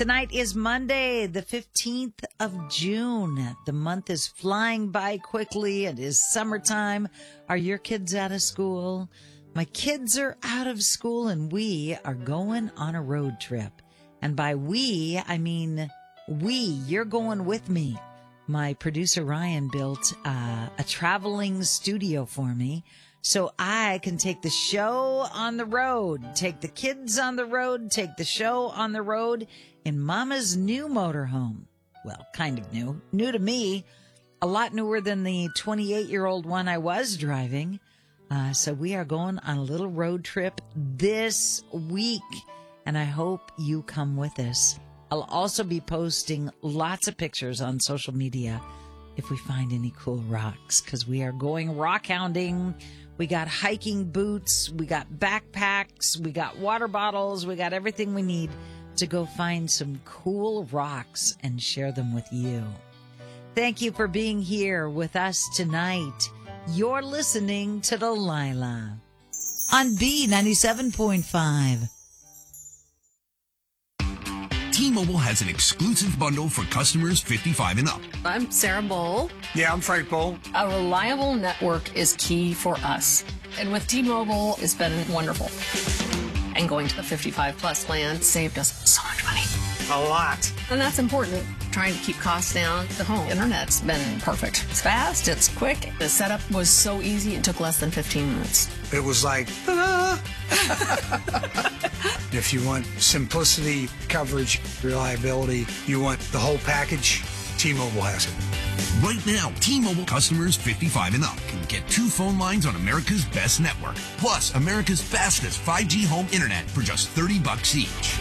Tonight is Monday, the 15th of June. The month is flying by quickly. It is summertime. Are your kids out of school? My kids are out of school, and we are going on a road trip. And by we, I mean you're going with me. My producer Ryan built a traveling studio for me so I can take the show on the road, take the kids on the road, take the show on the road in Mama's new motorhome. Well, kind of new. New to me. A lot newer than the 28-year-old one I was driving. So we are going on a little road trip this week, and I hope you come with us. I'll also be posting lots of pictures on social media if we find any cool rocks, because we are going rock hounding. We got hiking boots, we got backpacks, we got water bottles, we got everything we need to go find some cool rocks and share them with you. Thank you for being here with us tonight. You're listening to Delilah on B97.5. T-Mobile has an exclusive bundle for customers 55 and up. I'm Sarah Bowl. Yeah, I'm Frank Bowl. A reliable network is key for us. And with T-Mobile, it's been wonderful. And going to the 55 plus plan saved us so much money. A lot. And that's important. Trying to keep costs down. The home internet's been perfect. It's fast, it's quick. The setup was so easy, it took less than 15 minutes. It was like, ta-da! If you want simplicity, coverage, reliability, you want the whole package, T-Mobile has it. Right now, T-Mobile customers 55 and up can get 2 phone lines on America's best network, plus America's fastest 5G home internet for just $30 each.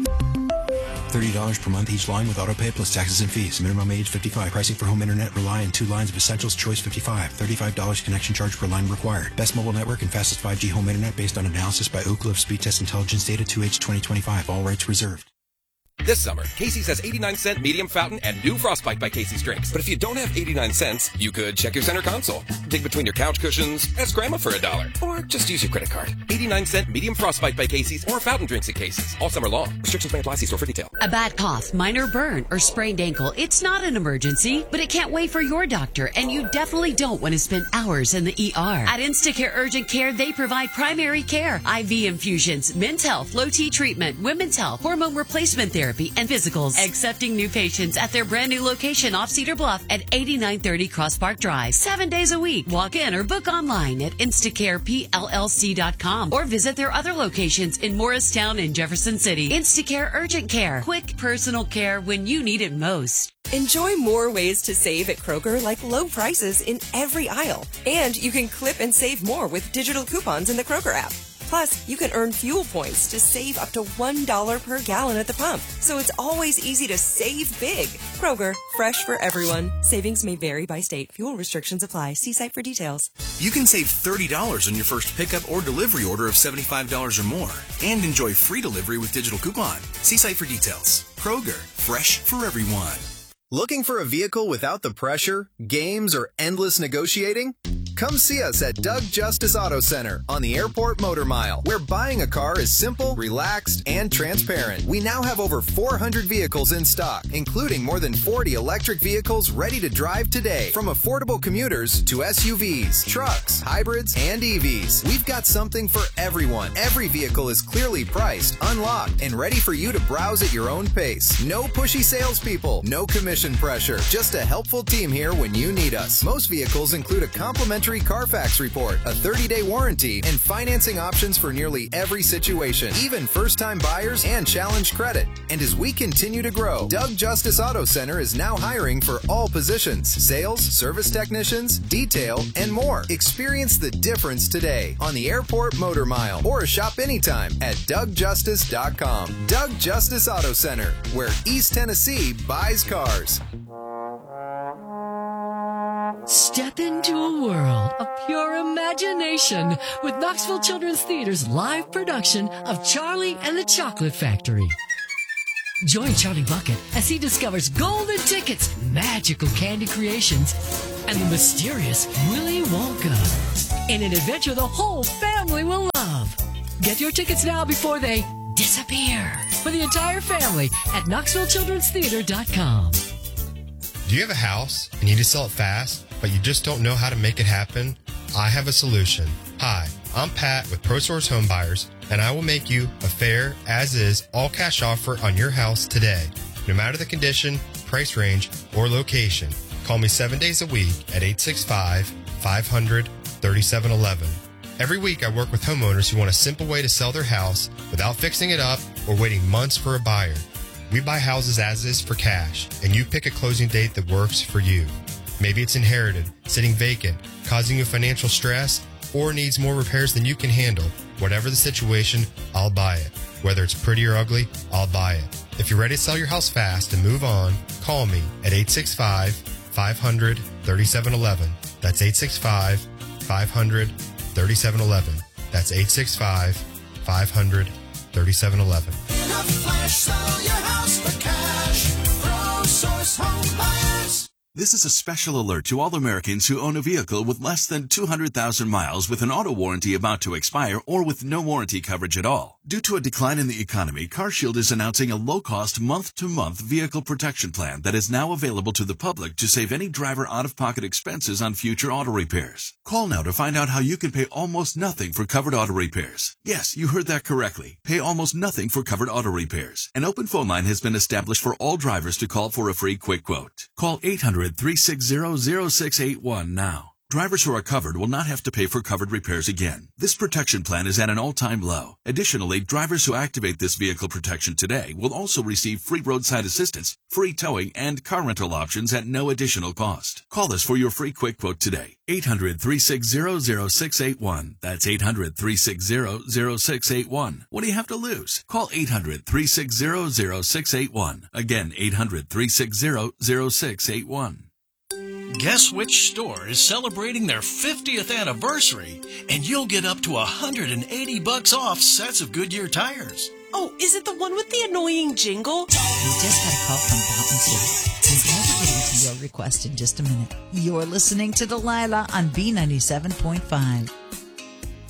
$30 per month each line with autopay plus taxes and fees. Minimum age 55. Pricing for home internet rely on 2 lines of Essentials Choice 55. $35 connection charge per line required. Best mobile network and fastest 5G home internet based on analysis by Ookla of Speed Test Intelligence data 2H 2025. All rights reserved. This summer, Casey's has 89-cent medium fountain and new Frostbite by Casey's drinks. But if you don't have 89 cents, you could check your center console, dig between your couch cushions, ask Grandma for $1, or just use your credit card. 89-cent medium Frostbite by Casey's or fountain drinks at Casey's. All summer long. Restrictions may apply. See store for detail. A bad cough, minor burn, or sprained ankle. It's not an emergency, but it can't wait for your doctor, and you definitely don't want to spend hours in the ER. At Instacare Urgent Care, they provide primary care, IV infusions, men's health, low T treatment, women's health, hormone replacement therapy, and physicals. Accepting new patients at their brand new location off Cedar Bluff at 8930 Cross Park Drive. 7 days a week. Walk in or book online at InstacarePLLC.com or visit their other locations in Morristown and Jefferson City. Instacare Urgent Care. Quick personal care when you need it most. Enjoy more ways to save at Kroger, like low prices in every aisle. And you can clip and save more with digital coupons in the Kroger app. Plus, you can earn fuel points to save up to $1 per gallon at the pump. So it's always easy to save big. Kroger, fresh for everyone. Savings may vary by state. Fuel restrictions apply. See site for details. You can save $30 on your first pickup or delivery order of $75 or more. And enjoy free delivery with digital coupon. See site for details. Kroger, fresh for everyone. Looking for a vehicle without the pressure, games, or endless negotiating? Come see us at Doug Justice Auto Center on the Airport Motor Mile, where buying a car is simple, relaxed, and transparent. We now have over 400 vehicles in stock, including more than 40 electric vehicles ready to drive today. From affordable commuters to SUVs, trucks, hybrids, and EVs, we've got something for everyone. Every vehicle is clearly priced, unlocked, and ready for you to browse at your own pace. No pushy salespeople, no commission pressure, just a helpful team here when you need us. Most vehicles include a complimentary Carfax report, a 30-day warranty, and financing options for nearly every situation, even first-time buyers and challenge credit. And as we continue to grow, Doug Justice Auto Center is now hiring for all positions: sales, service technicians, detail, and more. Experience the difference today on the Airport Motor Mile, or shop anytime at DougJustice.com. Doug Justice Auto Center, where East Tennessee buys cars. Step into a world of pure imagination with Knoxville Children's Theater's live production of Charlie and the Chocolate Factory. Join Charlie Bucket as he discovers golden tickets, magical candy creations, and the mysterious Willy Wonka in an adventure the whole family will love. Get your tickets now before they disappear. For for the entire family at KnoxvilleChildren'sTheater.com. Do you have a house and you need to sell it fast, but you just don't know how to make it happen? I have a solution. Hi, I'm Pat with ProSource Home Buyers, and I will make you a fair, as-is, all-cash offer on your house today. No matter the condition, price range, or location, call me 7 days a week at 865-500-3711. Every week I work with homeowners who want a simple way to sell their house without fixing it up or waiting months for a buyer. We buy houses as is for cash, and you pick a closing date that works for you. Maybe it's inherited, sitting vacant, causing you financial stress, or needs more repairs than you can handle. Whatever the situation, I'll buy it. Whether it's pretty or ugly, I'll buy it. If you're ready to sell your house fast and move on, call me at 865-500-3711. That's 865-500-3711. That's 865-500-3711. In a flash, sell your house for cash. ProSource Home Buyers. This is a special alert to all Americans who own a vehicle with less than 200,000 miles with an auto warranty about to expire or with no warranty coverage at all. Due to a decline in the economy, CarShield is announcing a low-cost month-to-month vehicle protection plan that is now available to the public to save any driver out-of-pocket expenses on future auto repairs. Call now to find out how you can pay almost nothing for covered auto repairs. Yes, you heard that correctly. Pay almost nothing for covered auto repairs. An open phone line has been established for all drivers to call for a free quick quote. Call 800-360-0681 now. Drivers who are covered will not have to pay for covered repairs again. This protection plan is at an all-time low. Additionally, drivers who activate this vehicle protection today will also receive free roadside assistance, free towing, and car rental options at no additional cost. Call us for your free quick quote today. 800-360-0681. That's 800-360-0681. What do you have to lose? Call 800-360-0681. Again, 800-360-0681. Guess which store is celebrating their 50th anniversary, and you'll get up to $180 off sets of Goodyear tires. Oh, is it the one with the annoying jingle? We just got a call from Fountain City. We'll be getting to your request in just a minute. You're listening to Delilah on B97.5.